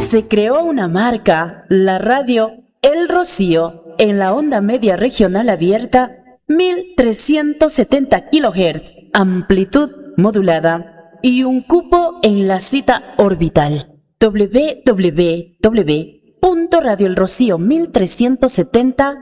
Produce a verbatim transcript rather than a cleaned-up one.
se creó una marca, la radio El Rocío, en la onda media regional abierta, mil trescientos setenta kilohertz, amplitud modulada, y un cupo en la cita orbital doble u doble u doble u punto radio el rocío mil trescientos setenta